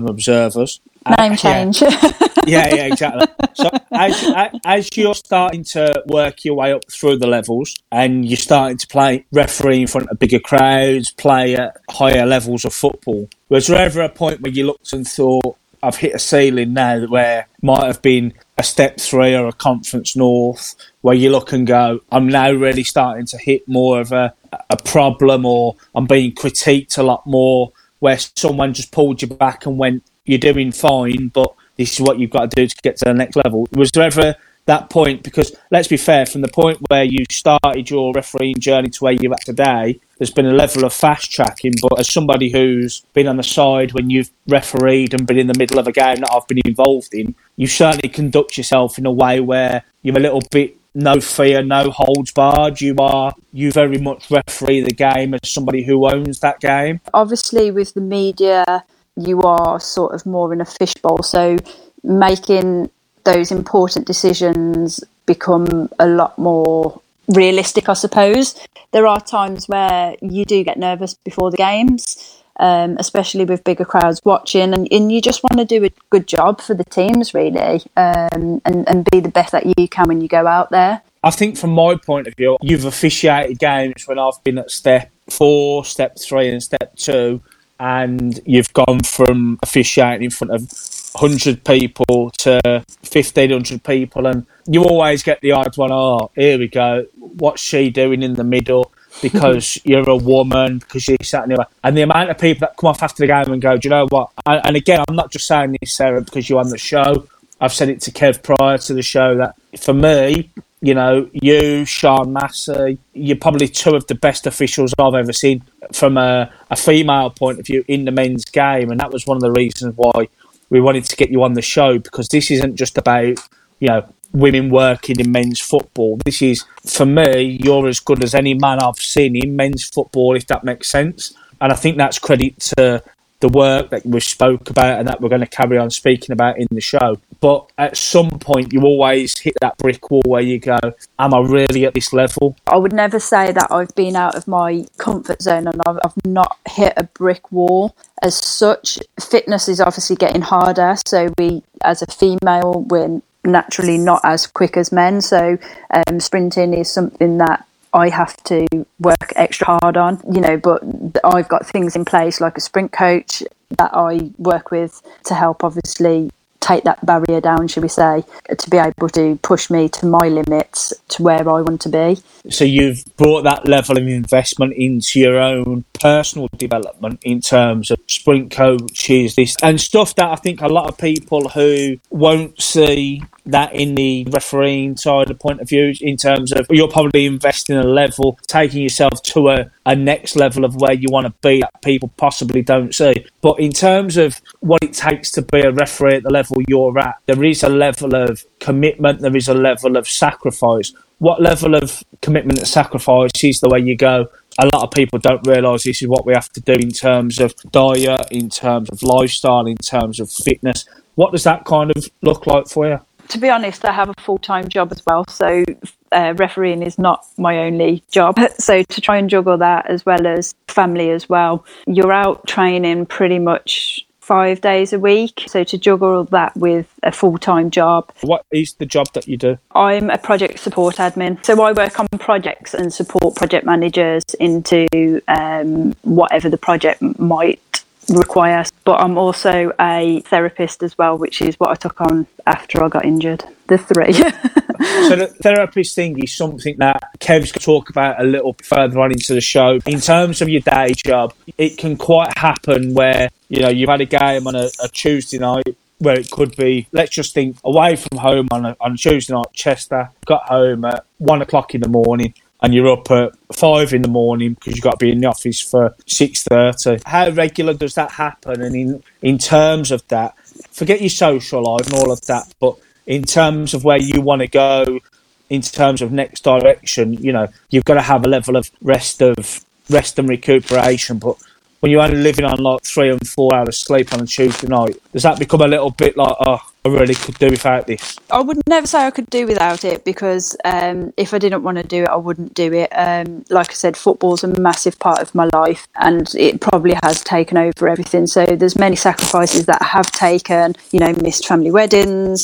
observers. Name change. Yeah, exactly. So as you're starting to work your way up through the levels and you're starting to play referee in front of bigger crowds, play at higher levels of football, was there ever a point where you looked and thought, I've hit a ceiling now, where might have been a Step 3 or a Conference North, where you look and go, I'm now really starting to hit more of a problem, or I'm being critiqued a lot more, where someone just pulled you back and went, you're doing fine, but this is what you've got to do to get to the next level? Was there ever that point? Because let's be fair, from the point where you started your refereeing journey to where you're at today, there's been a level of fast tracking. But as somebody who's been on the side when you've refereed and been in the middle of a game that I've been involved in, you certainly conduct yourself in a way where you're a little bit no fear, no holds barred. You very much referee the game as somebody who owns that game. Obviously, with the media, you are sort of more in a fishbowl, so making those important decisions become a lot more realistic, I suppose. There are times where you do get nervous before the games, especially with bigger crowds watching, and you just want to do a good job for the teams, really, and be the best that you can when you go out there. I think from my point of view, you've officiated games when I've been at Step 4, Step 3 and Step 2, and you've gone from officiating in front of 100 people to 1,500 people, and you always get the odd one, oh, here we go, what's she doing in the middle? Because you're a woman, because you're sat in there. And the amount of people that come off after the game and go, do you know what? And again, I'm not just saying this, Sarah, because you're on the show. I've said it to Kev prior to the show that for me, you know, you, Sean Massey, you're probably two of the best officials I've ever seen from a female point of view in the men's game. And that was one of the reasons why we wanted to get you on the show, because this isn't just about, you know, women working in men's football. This is, for me, you're as good as any man I've seen in men's football, if that makes sense. And I think that's credit to the work that we spoke about and that we're going to carry on speaking about in the show. But at some point, you always hit that brick wall where you go, am I really at this level? I would never say that I've been out of my comfort zone and I've not hit a brick wall as such. Fitness is obviously getting harder. So we, as a female, we're naturally not as quick as men. So sprinting is something that I have to work extra hard on, you know, but I've got things in place like a sprint coach that I work with to help obviously take that barrier down, should we say, to be able to push me to my limits to where I want to be. So you've brought that level of investment into your own personal development in terms of sprint coaches, this and stuff that I think a lot of people who won't see that in the refereeing side of the point of view, in terms of you're probably investing a level, taking yourself to a next level of where you want to be that people possibly don't see. But in terms of what it takes to be a referee at the level you're at, there is a level of commitment, there is a level of sacrifice. What level of commitment and sacrifice is the way you go? A lot of people don't realise this is what we have to do in terms of diet, in terms of lifestyle, in terms of fitness. What does that kind of look like for you? To be honest, I have a full-time job as well, so refereeing is not my only job. So to try and juggle that as well as family as well, you're out training pretty much 5 days a week. So to juggle that with a full-time job. What is the job that you do? I'm a project support admin. So I work on projects and support project managers into whatever the project might require. But I'm also a therapist as well, which is what I took on after I got injured. The three. So the therapist thing is something that Kev's going to talk about a little further on into the show. In terms of your day job, it can quite happen where, you know, you've had a game on a Tuesday night where it could be, let's just think, away from home on Tuesday night, Chester, got home at 1 o'clock in the morning, and you're up at 5 in the morning because you've got to be in the office for 6:30. How regular does that happen? And in terms of that, forget your social life and all of that, but in terms of where you want to go, in terms of next direction, you know, you've got to have a level of rest and recuperation. But when you're only living on like 3 and 4 hours sleep on a Tuesday night, does that become a little bit like, oh, I really could do without this? I would never say I could do without it, because if I didn't want to do it, I wouldn't do it. Like I said, football's a massive part of my life, and it probably has taken over everything. So there's many sacrifices that I have taken, missed family weddings,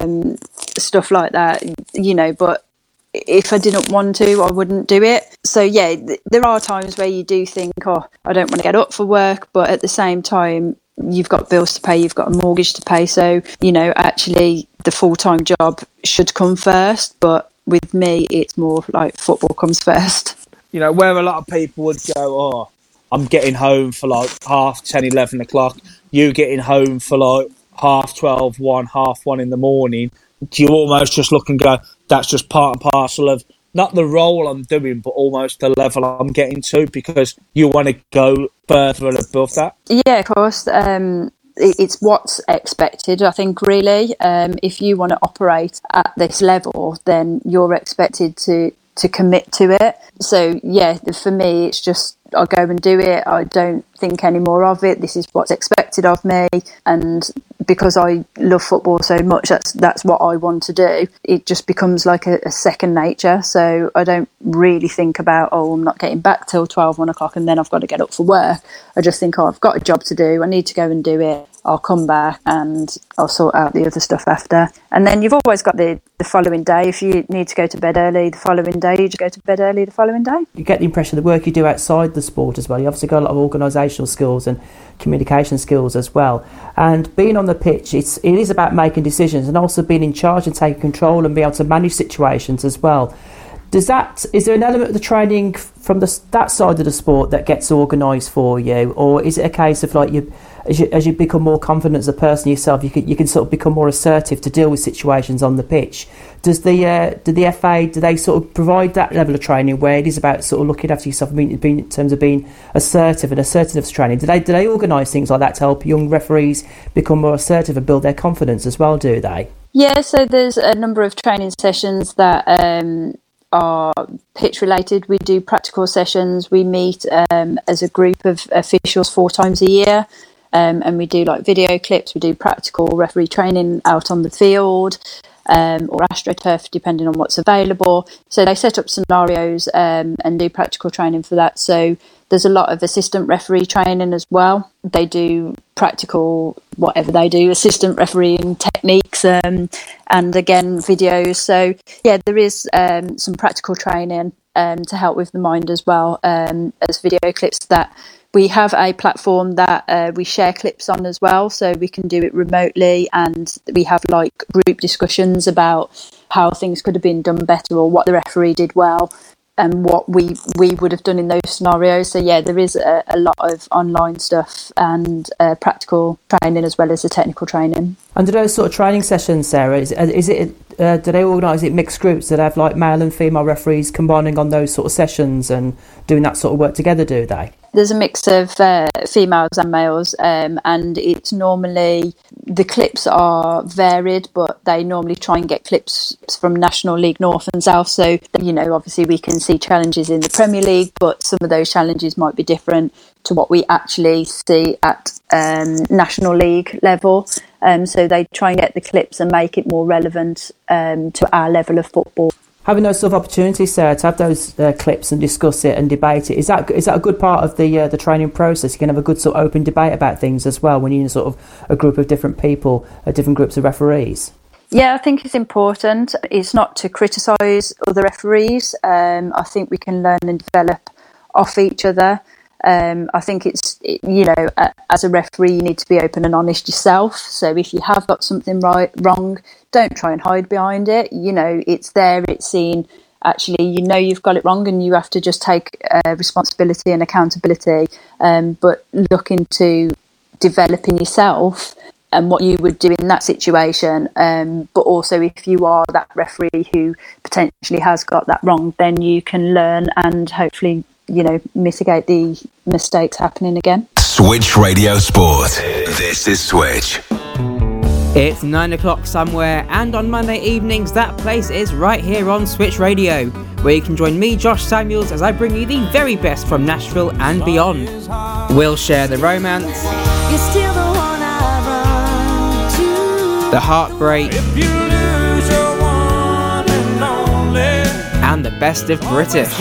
stuff like that, but if I didn't want to, I wouldn't do it. So yeah, there are times where you do think, oh, I don't want to get up for work, but at the same time, you've got bills to pay, you've got a mortgage to pay. So, actually the full-time job should come first. But with me, it's more like football comes first. Where a lot of people would go, oh, I'm getting home for like 10:30, 11 o'clock. You getting home for like 12:30, 1:30 in the morning. Do you almost just look and go, that's just part and parcel of not the role I'm doing, but almost the level I'm getting to, because you want to go further and above that? Yeah, of course. It's what's expected, I think, really. If you want to operate at this level, then you're expected to commit to it. So, yeah, for me, it's just I go and do it. I don't think any more of it. This is what's expected of me. And because I love football so much, that's what I want to do. It just becomes like a second nature. So I don't really think about, I'm not getting back till 1 o'clock and then I've got to get up for work. I just think, I've got a job to do. I need to go and do it. I'll come back and I'll sort out the other stuff after. And then you've always got the following day. If you need to go to bed early the following day, you just go to bed early the following day. You get the impression the work you do outside the sport as well. You obviously got a lot of organisational skills and communication skills as well. And being on the pitch, it is about making decisions and also being in charge and taking control and being able to manage situations as well. Is there an element of the training from that side of the sport that gets organised for you, or is it a case of like as you become more confident as a person yourself, you can sort of become more assertive to deal with situations on the pitch? Does the FA do they sort of provide that level of training where it is about sort of looking after yourself, in terms of being assertive and assertiveness training? Do they organise things like that to help young referees become more assertive and build their confidence as well? Do they? Yeah, so there's a number of training sessions that are pitch related. We do practical sessions. We meet as a group of officials 4 times a year, and we do like video clips. We do practical referee training out on the field, or AstroTurf, depending on what's available. So they set up scenarios and do practical training for that. So there's a lot of assistant referee training as well. They do practical, whatever they do, assistant refereeing techniques, and again, videos. So, yeah, there is some practical training to help with the mind as well, as video clips that we have a platform that we share clips on as well. So we can do it remotely, and we have like group discussions about how things could have been done better or what the referee did well, and what we would have done in those scenarios. So yeah, there is a lot of online stuff and practical training as well as the technical training. And do those sort of training sessions, Sarah, do they organise it mixed groups that have like male and female referees combining on those sort of sessions and doing that sort of work together, do they? There's a mix of females and males, and it's normally, the clips are varied, but they normally try and get clips from National League North and South. So, obviously we can see challenges in the Premier League, but some of those challenges might be different to what we actually see at National League level. So they try and get the clips and make it more relevant to our level of football. Having those sort of opportunities, Sarah, to have those clips and discuss it and debate it, is that a good part of the training process? You can have a good sort of open debate about things as well when you're in sort of a group of different people, different groups of referees. Yeah, I think it's important. It's not to criticise other referees. I think we can learn and develop off each other. I think it's, as a referee, you need to be open and honest yourself. So if you have got something wrong, don't try and hide behind it. It's there, it's seen. Actually, you've got it wrong, and you have to just take responsibility and accountability. But look into developing yourself and what you would do in that situation. But also, if you are that referee who potentially has got that wrong, then you can learn and hopefully mitigate the mistakes happening again. Switch Radio Sport. This is Switch. It's 9 o'clock somewhere, and on Monday evenings, that place is right here on Switch Radio, where you can join me, Josh Samuels, as I bring you the very best from Nashville and beyond. We'll share the romance. You're still the one I run to. the heartbreak, and the best of British.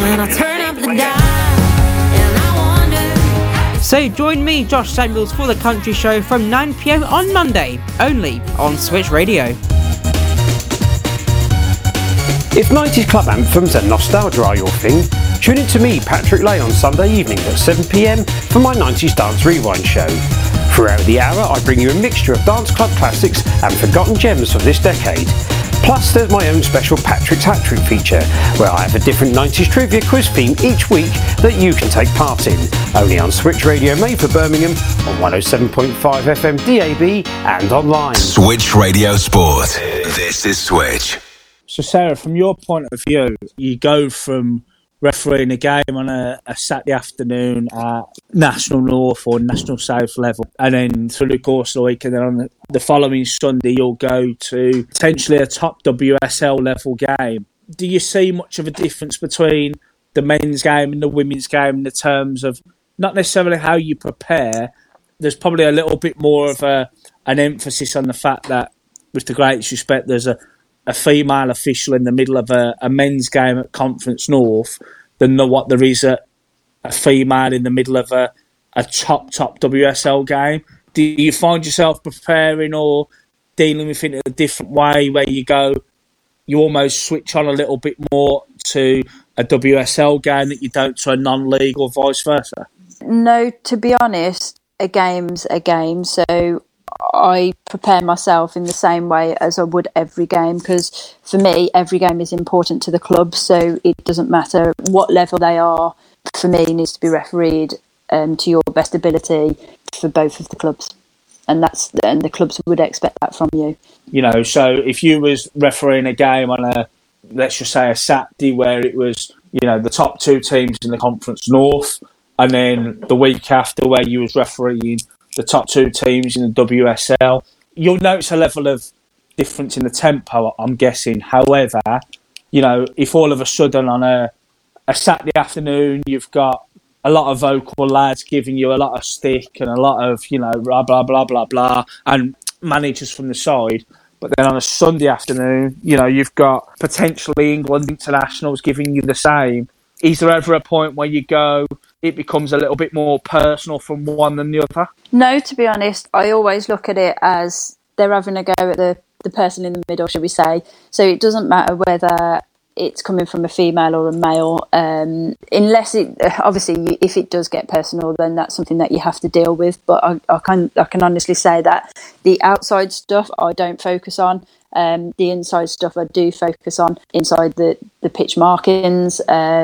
So join me, Josh Samuels, for the Country Show from 9 PM on Monday, only on Switch Radio. If 90s club anthems and nostalgia are your thing, tune in to me, Patrick Lane, on Sunday evenings at 7 PM for my 90s Dance Rewind show. Throughout the hour, I bring you a mixture of dance club classics and forgotten gems of this decade. Plus, there's my own special Patrick's Hat Trick feature, where I have a different 90s trivia quiz theme each week that you can take part in. Only on Switch Radio, made for Birmingham, on 107.5 FM DAB and online. Switch Radio Sport. This is Switch. So, Sarah, from your point of view, you go from refereeing a game on a Saturday afternoon at National North or National South level, and then through the course of the week, and then on the following Sunday, you'll go to potentially a top WSL level game. Do you see much of a difference between the men's game and the women's game in the terms of not necessarily how you prepare? There's probably a little bit more of an emphasis on the fact that, with the greatest respect, there's a female official in the middle of a men's game at Conference North than what there is a female in the middle of a top WSL game. Do you find yourself preparing or dealing with it in a different way where you almost switch on a little bit more to a WSL game that you don't to a non-league or vice versa? No, to be honest, a game's a game, so I prepare myself in the same way as I would every game, because for me, every game is important to the club, so it doesn't matter what level they are. For me, it needs to be refereed to your best ability for both of the clubs, and the clubs would expect that from you. You know, so if you was refereeing a game on let's just say a Saturday where it was, the top two teams in the Conference North, and then the week after where you was refereeing the top two teams in the WSL, you'll notice a level of difference in the tempo, I'm guessing. However, if all of a sudden on a Saturday afternoon you've got a lot of vocal lads giving you a lot of stick and a lot of, blah, blah, blah, blah, blah, and managers from the side, but then on a Sunday afternoon, you've got potentially England internationals giving you the same. Is there ever a point where it becomes a little bit more personal from one than the other? No, to be honest, I always look at it as they're having a go at the person in the middle, should we say. So it doesn't matter whether it's coming from a female or a male, unless obviously if it does get personal, then that's something that you have to deal with. But I can honestly say that the outside stuff I don't focus on. The inside stuff I do focus on, inside the pitch markings.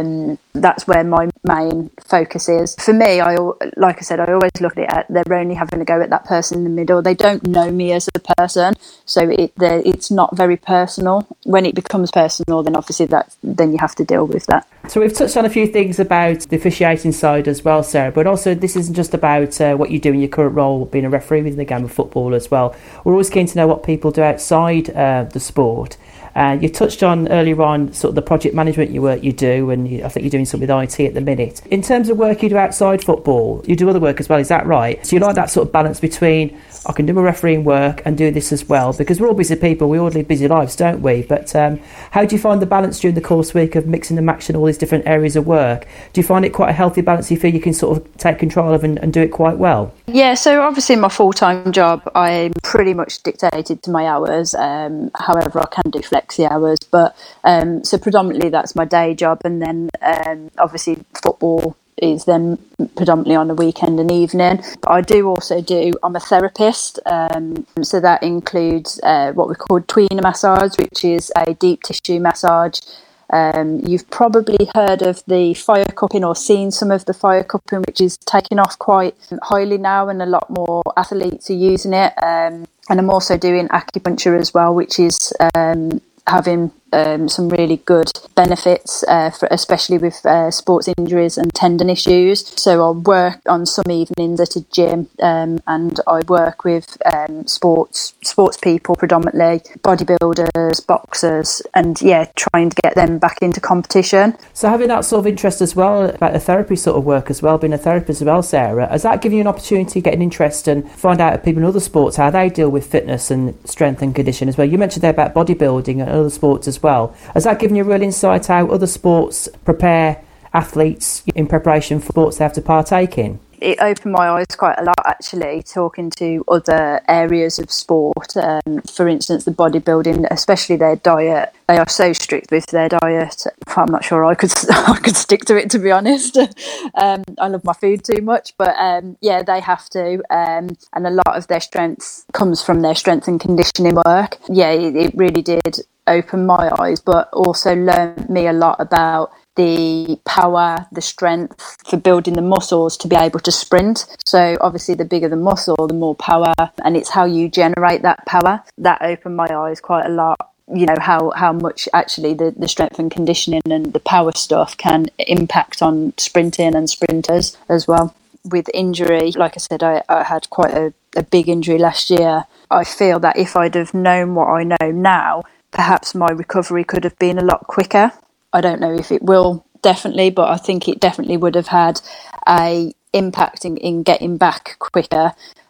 That's where my main focus is. For me, like I said, I always look at it, they're only having a go at that person in the middle. They don't know me as a person, so it's not very personal. When it becomes personal, then obviously then you have to deal with that. So we've touched on a few things about the officiating side as well, Sarah, but also this isn't just about what you do in your current role being a referee within the game of football as well. We're always keen to know what people do outside the sport. You touched on earlier on sort of the project management you do, and I think you're doing something with IT at the minute. In terms of work you do outside football, you do other work as well, is that right? So you like that sort of balance between, I can do my refereeing work and do this as well, because we're all busy people, we all live busy lives, don't we? But how do you find the balance during the course week of mixing and matching all these different areas of work? Do you find it quite a healthy balance you feel you can sort of take control of and do it quite well? Yeah, so obviously my full-time job, I'm pretty much dictated to my hours. However, I can do flexi hours, but so predominantly that's my day job, and then obviously football is then predominantly on the weekend and evening. But I do also I'm a therapist, so that includes what we call tweener massage, which is a deep tissue massage. You've probably heard of the fire cupping or seen some of the fire cupping, which is taking off quite highly now, and a lot more athletes are using it. And I'm also doing acupuncture as well, which is having some really good benefits, especially with sports injuries and tendon issues. So I work on some evenings at a gym, and I work with sports people, predominantly bodybuilders, boxers, and trying to get them back into competition. So having that sort of interest as well about the therapy sort of work as well, being a therapist as well, Sarah, has that given you an opportunity to get an interest and find out people in other sports how they deal with fitness and strength and condition as well? You mentioned there about bodybuilding and other sports as well. Has that given you a real insight how other sports prepare athletes in preparation for sports they have to partake in? It opened my eyes quite a lot, actually, talking to other areas of sport. For instance, the bodybuilding, especially their diet. They are so strict with their diet. I'm not sure I could stick to it, to be honest. I love my food too much, but they have to. And a lot of their strength comes from their strength and conditioning work. Yeah, it really did open my eyes, but also learned me a lot about the power, the strength for building the muscles to be able to sprint. So obviously the bigger the muscle, the more power, and it's how you generate that power. That opened my eyes quite a lot. You know, how much actually the strength and conditioning and the power stuff can impact on sprinting and sprinters as well. With injury, like I said, I had quite a big injury last year. I feel that if I'd have known what I know now, perhaps my recovery could have been a lot quicker. I don't know if it will, definitely, but I think it definitely would have had a impact in getting back quicker.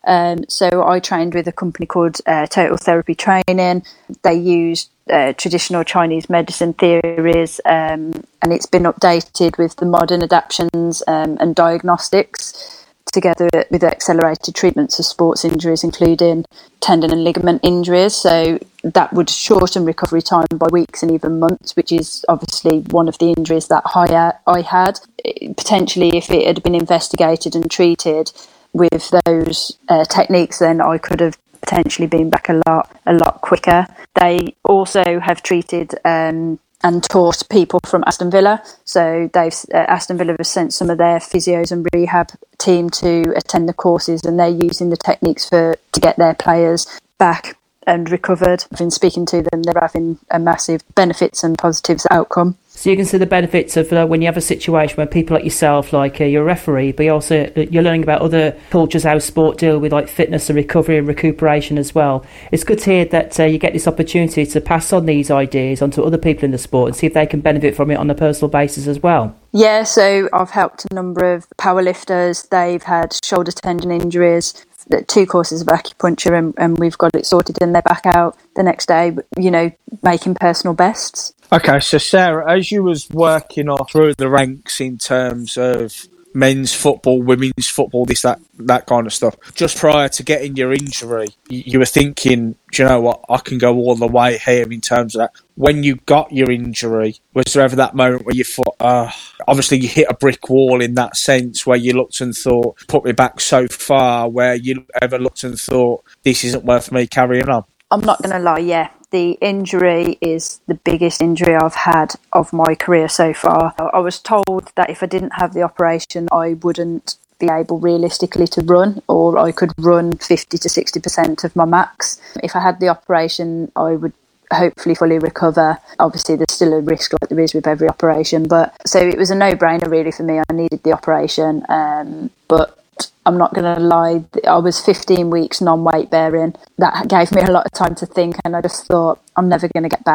So I trained with a company called Total Therapy Training. They use traditional Chinese medicine theories, and it's been updated with the modern adaptations and diagnostics, together with accelerated treatments of sports injuries, including tendon and ligament injuries. So that would shorten recovery time by weeks and even months, which is obviously one of the injuries that I had. Potentially, if it had been investigated and treated with those techniques, then I could have potentially been back a lot quicker. They also have treated and taught people from Aston Villa. So Aston Villa have sent some of their physios and rehab team to attend the courses, and they're using the techniques to get their players back and recovered. I've been speaking to them, they're having a massive benefits and positives outcome. So you can see the benefits of when you have a situation where people like yourself, like you're a referee, but you're learning about other cultures, how sport deal with like fitness and recovery and recuperation as well. It's good to hear that you get this opportunity to pass on these ideas onto other people in the sport and see if they can benefit from it on a personal basis as well. Yeah, so I've helped a number of powerlifters. They've had shoulder tendon injuries, 2 courses of acupuncture, and we've got it sorted and they're back out the next day, you know, making personal bests. Okay, so Sarah, as you was working off through the ranks in terms of men's football, women's football, that kind of stuff, just prior to getting your injury, you were thinking, do you know what, I can go all the way here in terms of that. When you got your injury, was there ever that moment where you thought, obviously you hit a brick wall in that sense, where you looked and thought, put me back so far, where you ever looked and thought, this isn't worth me carrying on? I'm not going to lie, yeah. The injury is the biggest injury I've had of my career so far. I was told that if I didn't have the operation, I wouldn't be able realistically to run, or I could run 50 to 60% of my max. If I had the operation, I would hopefully fully recover. Obviously, there's still a risk like there is with every operation, but so it was a no-brainer really for me. I needed the operation, but I'm not going to lie, I was 15 weeks non-weight bearing. That gave me a lot of time to think, and I just thought, I'm never going to get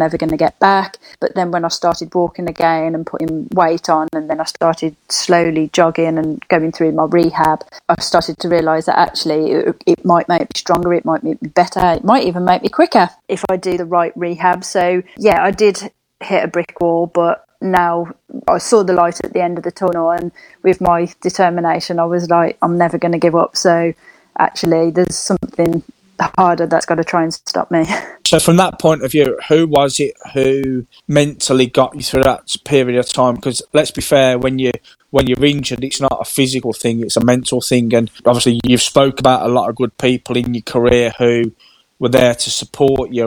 back. But then when I started walking again and putting weight on, and then I started slowly jogging and going through my rehab, I started to realise that actually it might make me stronger, it might make me better, it might even make me quicker if I do the right rehab. So yeah, I did hit a brick wall, but now I saw the light at the end of the tunnel, and with my determination I was like, I'm never going to give up. So actually there's something harder that's got to try and stop me. So from that point of view, who was it who mentally got you through that period of time? Because let's be fair, when you're injured, it's not a physical thing, it's a mental thing. And obviously you've spoke about a lot of good people in your career who were there to support you, and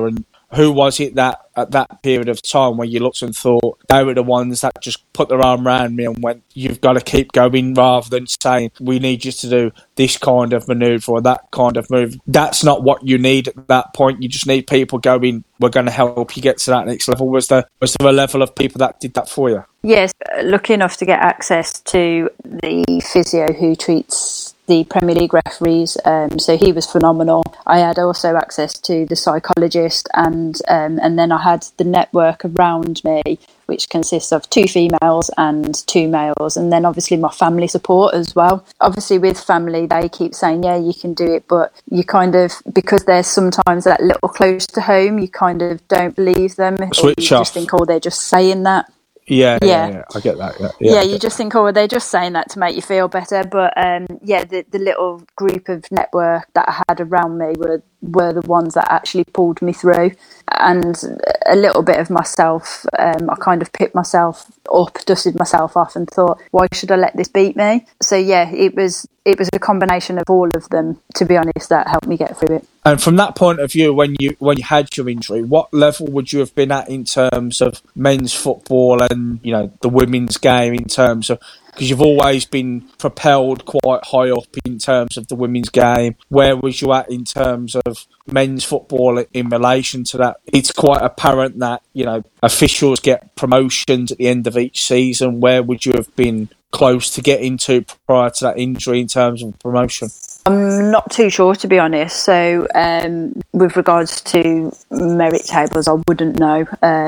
who was it that at that period of time where you looked and thought they were the ones that just put their arm around me and went, you've got to keep going, rather than saying, we need you to do this kind of manoeuvre or that kind of move? That's not what you need at that point. You just need people going, we're going to help you get to that next level. Was there a level of people that did that for you? Yes, lucky enough to get access to the physio who treats the Premier League referees, so he was phenomenal. I had also access to the psychologist, and then I had the network around me, which consists of 2 females and 2 males, and then obviously my family support as well. Obviously with family, they keep saying, yeah, you can do it, but you kind of, because they're sometimes that little close to home, you kind of don't believe them. Switch or you off. just think, oh, they're just saying that. Yeah, I get that. Yeah, you just think, oh, they're just saying that to make you feel better. But the little group of network that I had around me were the ones that actually pulled me through. And a little bit of myself, I kind of picked myself up, dusted myself off, and thought, why should I let this beat me? So yeah, it was a combination of all of them, to be honest, that helped me get through it. And from that point of view, when you had your injury, what level would you have been at in terms of men's football and, you know, the women's game, in terms of, because you've always been propelled quite high up in terms of the women's game. Where was you at in terms of men's football in relation to that? It's quite apparent that, you know, officials get promotions at the end of each season. Where would you have been close to getting to prior to that injury in terms of promotion? I'm not too sure, to be honest. So with regards to merit tables, I wouldn't know.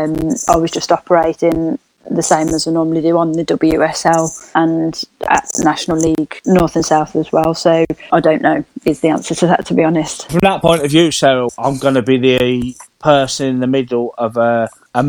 I was just operating the same as I normally do on the WSL and at National League North and South as well. So I don't know is the answer to that, to be honest. From that point of view, Sarah, I'm going to be the person in the middle of a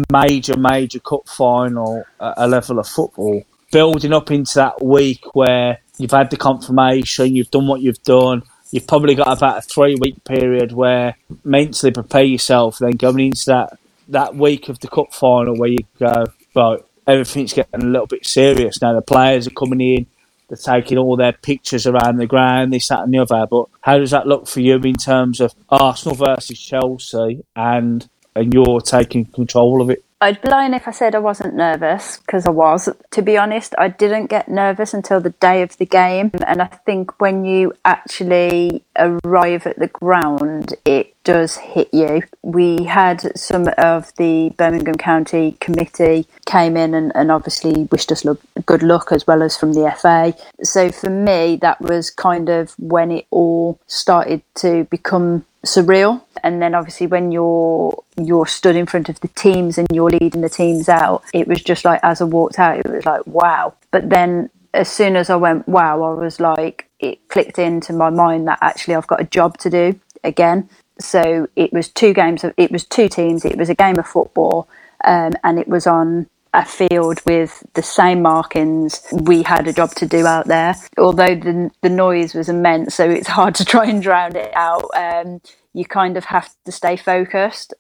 major cup final at a level of football, building up into that week where you've had the confirmation, you've done what you've done, you've probably got about a 3-week period where mentally prepare yourself, then going into that week of the cup final where you go, right, everything's getting a little bit serious now. The players are coming in, they're taking all their pictures around the ground, this, that and the other. But how does that look for you in terms of Arsenal versus Chelsea and you're taking control of it? I'd be lying if I said I wasn't nervous, because I was. To be honest, I didn't get nervous until the day of the game. And I think when you actually arrive at the ground, it does hit you. We had some of the Birmingham County Committee came in and obviously wished us good luck, as well as from the FA. So for me, that was kind of when it all started to become surreal. And then obviously when you're stood in front of the teams and you're leading the teams out, it was just like, as I walked out, it was like, wow. But then as soon as I went wow, I was like, it clicked into my mind that actually I've got a job to do again. So it was 2 games, it was 2 teams, it was a game of football, and it was on a field with the same markings. We had a job to do out there, although the noise was immense, so it's hard to try and drown it out. You kind of have to stay focused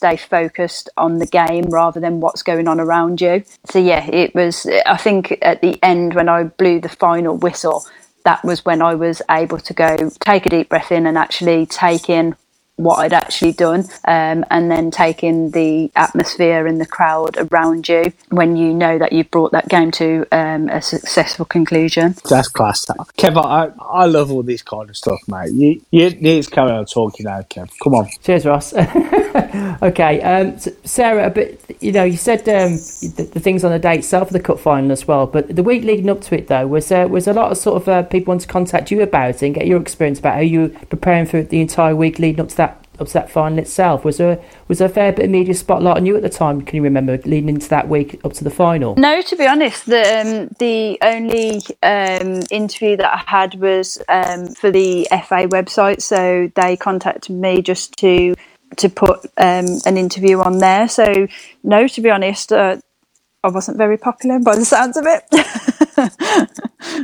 on the game rather than what's going on around you. So yeah, it was, I think at the end when I blew the final whistle, that was when I was able to go take a deep breath in and actually take in what I'd actually done, and then taking the atmosphere and the crowd around you when you know that you've brought that game to a successful conclusion. That's class. Kev, I love all this kind of stuff, mate. You need to carry on talking now, Kev. Come on. Cheers, Ross. Okay, so Sarah, a bit, you know, you said the things on the day itself of the cup final as well, but the week leading up to it, though, was a lot of sort of people want to contact you about it and get your experience about how you were preparing for the entire week leading up to that final itself. Was there a fair bit of media spotlight on you at the time? Can you remember, leading into that week up to the final? No, to be honest, the only interview that I had was for the FA website, so they contacted me just to put an interview on there. So no, to be honest, I wasn't very popular by the sounds of it.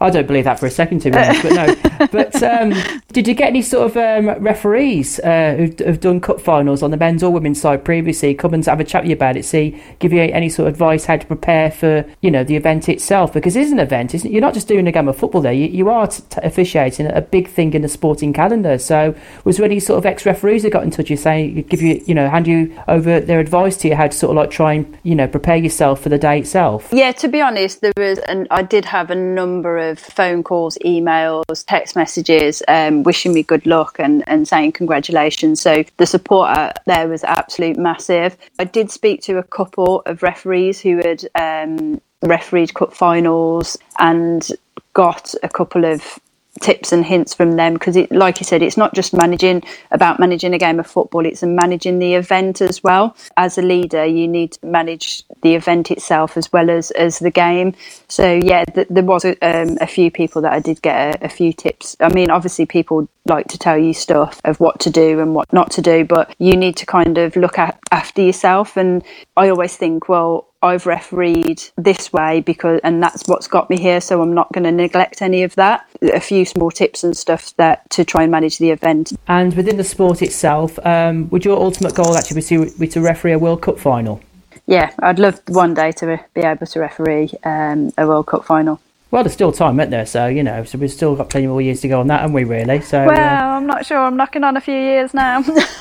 I don't believe that for a second, to be honest, but no. But did you get any sort of referees who've done cup finals on the men's or women's side previously come and have a chat with you about it, give you any sort of advice how to prepare for, the event itself? Because it is an event, isn't it? You're not just doing a game of football there, you are officiating a big thing in the sporting calendar. So was there any sort of ex-referees that got in touch with you saying, hand you over their advice to you how to sort of like try and, prepare yourself for the day itself? Yeah, to be honest, there was, and I did have a number of phone calls, emails, text messages, wishing me good luck and saying congratulations. So the support out there was absolute massive. I did speak to a couple of referees who had refereed cup finals and got a couple of tips and hints from them, because like you said, it's not just managing a game of football, it's managing the event as well. As a leader, you need to manage the event itself as well as the game. So yeah, there was a few people that I did get a few tips. I mean, obviously people like to tell you stuff of what to do and what not to do, but you need to kind of look after yourself. And I always think, well, I've refereed this way and that's what's got me here, so I'm not going to neglect any of that. A few small tips and stuff that to try and manage the event. And within the sport itself, would your ultimate goal actually be to referee a World Cup final? Yeah, I'd love one day to be able to referee a World Cup final. Well, there's still time, isn't there? So, so we've still got plenty more years to go on that, haven't we, really? So, well, I'm not sure. I'm knocking on a few years now.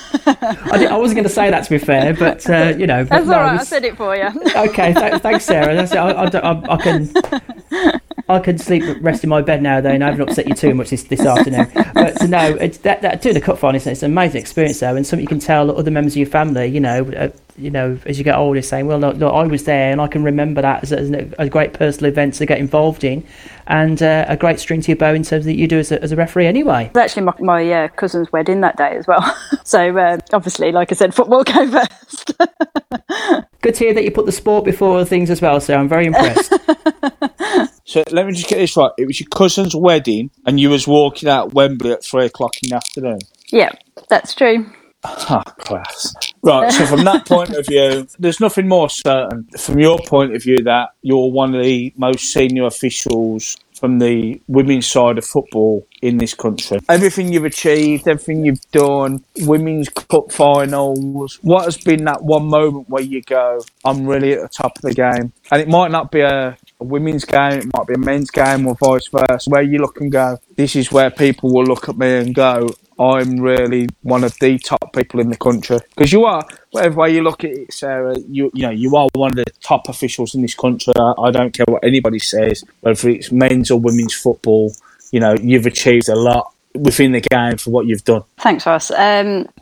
I wasn't going to say that, to be fair, but, That's all right, I said it for you. Okay, thanks, Sarah. That's it. I can rest in my bed now, though, and I haven't upset you too much this afternoon. But no, it's that doing the cup final, it's an amazing experience, though, and something you can tell other members of your family, as you get older, saying, well, look, I was there and I can remember that as a great personal event to get involved in, and a great string to your bow in terms of that you do as a referee anyway. It was actually my cousin's wedding that day as well. So obviously, like I said, football came first. Good to hear that you put the sport before other things as well, so I'm very impressed. So let me just get this right. It was your cousin's wedding and you was walking out Wembley at 3:00 in the afternoon? Yeah, that's true. Class. Right, so from that point of view, there's nothing more certain from your point of view that you're one of the most senior officials from the women's side of football in this country. Everything you've achieved, everything you've done, women's cup finals, what has been that one moment where you go, I'm really at the top of the game? And it might not be a women's game, it might be a men's game or vice versa, where you look and go, this is where people will look at me and go, I'm really one of the top people in the country. Because you are, whatever way you look at it, Sarah, you are one of the top officials in this country. I don't care what anybody says, whether it's men's or women's football, you've achieved a lot within the game for what you've done. Thanks, Ross. I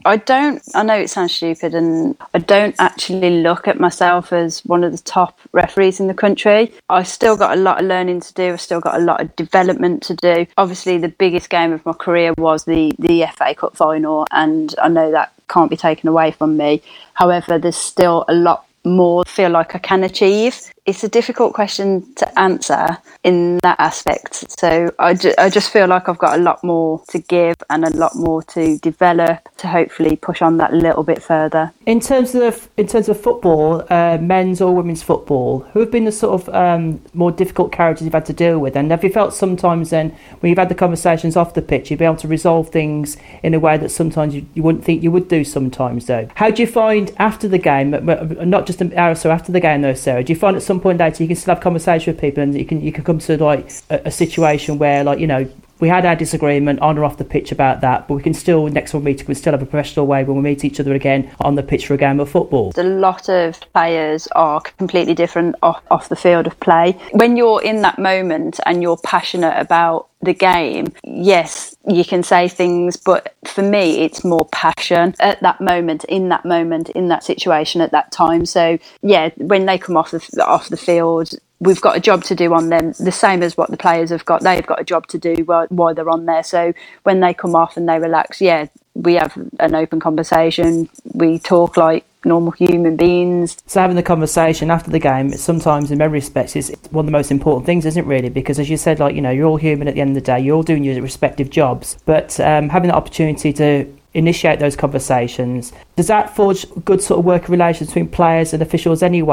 know it sounds stupid, and I don't actually look at myself as one of the top referees in the country. I've still got a lot of learning to do. I've still got a lot of development to do. Obviously, the biggest game of my career was the FA Cup final, and I know that can't be taken away from me. However, there's still a lot more I feel like I can achieve. It's a difficult question to answer in that aspect. So I just feel like I've got a lot more to give and a lot more to develop to hopefully push on that a little bit further. In terms of football, men's or women's football, who have been the sort of more difficult characters you've had to deal with? And have you felt sometimes then, when you've had the conversations off the pitch, you've been able to resolve things in a way that sometimes you wouldn't think you would do sometimes, though? How do you find after the game, not just an hour or so after the game, though, Sarah, do you find at some point later you can still have conversation with people and you can come to like a situation where, like, we had our disagreement on or off the pitch about that, but we can still, next time we meet, we still have a professional way when we meet each other again on the pitch for a game of football? A lot of players are completely different off the field of play. When you're in that moment and you're passionate about the game, yes, you can say things, but for me, it's more passion at that moment, in that situation, at that time. So yeah, when they come off the field, we've got a job to do on them, the same as what the players have got. They've got a job to do while they're on there. So when they come off and they relax, yeah, we have an open conversation. We talk like normal human beings. So having the conversation after the game, sometimes in many respects, is one of the most important things, isn't it, really? Because as you said, like, you're all human at the end of the day. You're all doing your respective jobs. But having the opportunity to initiate those conversations, does that forge good sort of working relations between players and officials anyway,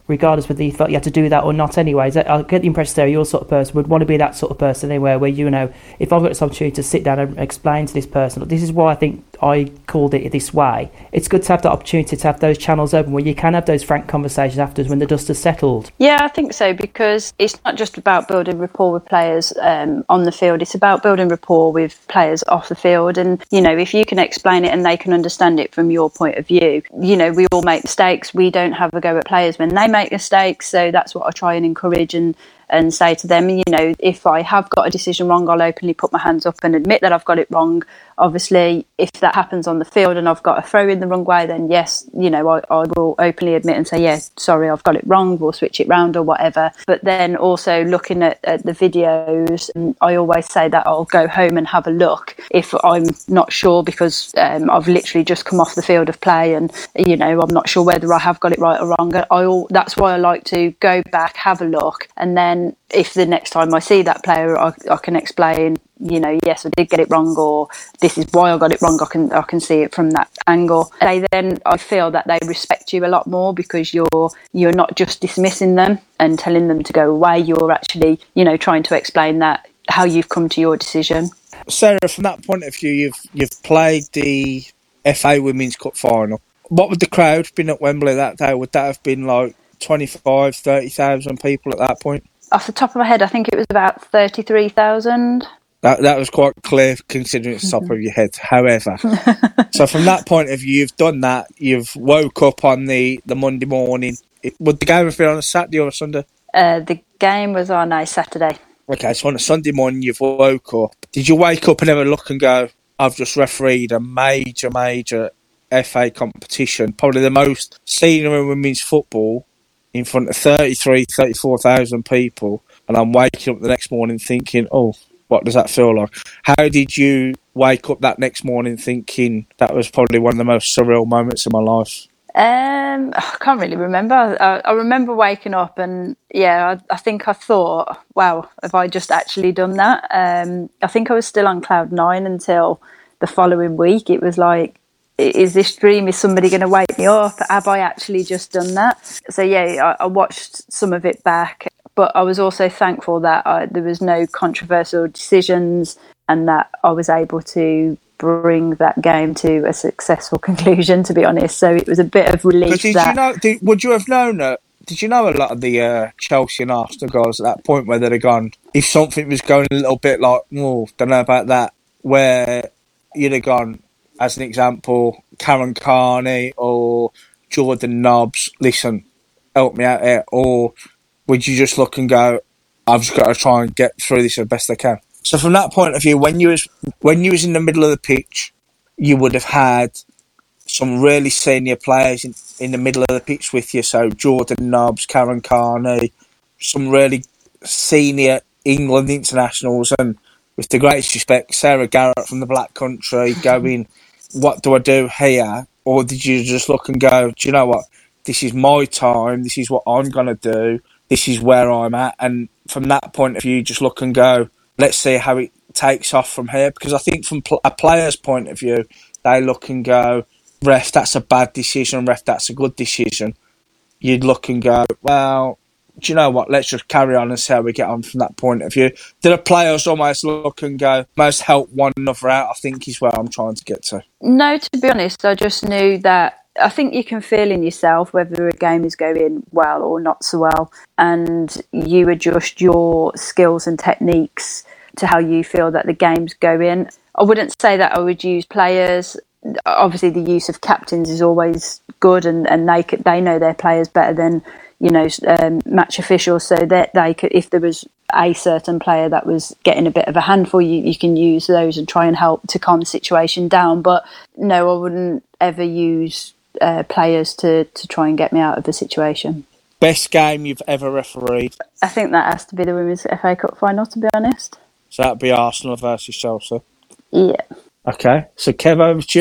regardless whether you felt you had to do that or not anyways. I get the impression Sarah, you're the sort of person would want to be that sort of person anywhere where, you know, if I've got this opportunity to sit down and explain to this person, look, this is why I think I called it this way. It's good to have that opportunity to have those channels open where you can have those frank conversations afterwards when the dust has settled. Yeah, I think so, because it's not just about building rapport with players on the field, it's about building rapport with players off the field. And, you know, if you can explain it and they can understand it from your point of view, you know, we all make mistakes. We don't have a go at players when they make mistakes. So that's what I try and encourage and say to them, you know, if I have got a decision wrong, I'll openly put my hands up and admit that I've got it wrong. Obviously, if that happens on the field and I've got a throw in the wrong way, then yes, you know, I will openly admit and say, yeah, sorry, I've got it wrong, we'll switch it round or whatever. But then also looking at the videos, I always say that I'll go home and have a look if I'm not sure, because I've literally just come off the field of play and, you know, I'm not sure whether I have got it right or wrong. That's why I like to go back, have a look, and then if the next time I see that player, I can explain, you know, yes, I did get it wrong, or this is why I got it wrong. I can see it from that angle. I feel that they respect you a lot more, because you're not just dismissing them and telling them to go away. You're actually, you know, trying to explain that how you've come to your decision. Sarah, from that point of view, you've played the FA Women's Cup final. What would the crowd have been at Wembley that day? Would that have been like 25,000, 30,000 people at that point? Off the top of my head, I think it was about 33,000. That was quite clear considering it's the top of your head. However, so from that point of view, you've done that. You've woke up on the Monday morning. Would the game have been on a Saturday or a Sunday? The game was on a Saturday. Okay, so on a Sunday morning, you've woke up. Did you wake up and have a look and go, I've just refereed a major FA competition, probably the most senior in women's football, in front of 34,000 people, and I'm waking up the next morning thinking, oh, what does that feel like? How did you wake up that next morning thinking that was probably one of the most surreal moments of my life? I can't really remember. I remember waking up and, yeah, I think I thought, wow, have I just actually done that? I think I was still on cloud nine until the following week. It was like, is this dream? Is somebody going to wake me up? Have I actually just done that? So, yeah, I watched some of it back, but I was also thankful that there was no controversial decisions and that I was able to bring that game to a successful conclusion, to be honest. So it was a bit of relief. Would you have known that? Did you know a lot of the Chelsea and Arsenal guys at that point where they'd have gone, if something was going a little bit like, oh, don't know about that, where you'd have gone, as an example, Karen Carney or Jordan Nobbs, listen, help me out here? Or would you just look and go, I've just got to try and get through this as best I can? So from that point of view, when you was in the middle of the pitch, you would have had some really senior players in the middle of the pitch with you. So Jordan Nobbs, Karen Carney, some really senior England internationals, and with the greatest respect, Sarah Garrett from the Black Country going, what do I do here? Or did you just look and go, do you know what? This is my time. This is what I'm going to do. This is where I'm at. And from that point of view, just look and go, let's see how it takes off from here. Because I think from a player's point of view, they look and go, ref, that's a bad decision. Ref, that's a good decision. You'd look and go, well, do you know what? Let's just carry on and see how we get on from that point of view. Do the players almost look and go, most help one another out, I think is where I'm trying to get to. No, to be honest, I just knew that I think you can feel in yourself whether a game is going well or not so well, and you adjust your skills and techniques to how you feel that the game's going. I wouldn't say that I would use players. Obviously, the use of captains is always good, and they know their players better than, you know, match officials, so that they could, if there was a certain player that was getting a bit of a handful, you can use those and try and help to calm the situation down. But no, I wouldn't ever use players to try and get me out of the situation. Best game you've ever refereed? I think that has to be the Women's FA Cup final, to be honest. So that'd be Arsenal versus Chelsea? Yeah. Okay, so Kev, over to you.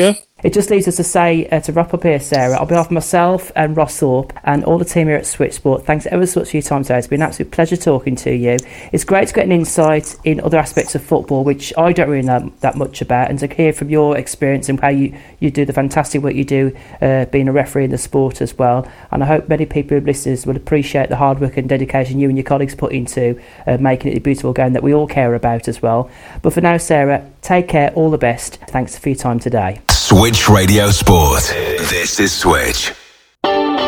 It just leaves us to say, to wrap up here, Sarah, on behalf of myself and Ross Thorpe and all the team here at Switch Sport, thanks ever so much for your time today. It's been an absolute pleasure talking to you. It's great to get an insight in other aspects of football, which I don't really know that much about, and to hear from your experience and how you do the fantastic work you do being a referee in the sport as well. And I hope many people, listeners, will appreciate the hard work and dedication you and your colleagues put into making it a beautiful game that we all care about as well. But for now, Sarah, take care, all the best. Thanks for your time today. Switch Radio Sport. This is Switch.